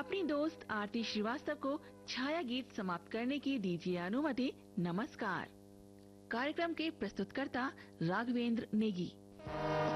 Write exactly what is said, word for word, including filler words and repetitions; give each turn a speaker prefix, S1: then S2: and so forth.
S1: अपनी दोस्त आरती श्रीवास्तव को छाया गीत समाप्त करने की दीजिए अनुमति। नमस्कार। कार्यक्रम के प्रस्तुतकर्ता राघवेंद्र नेगी।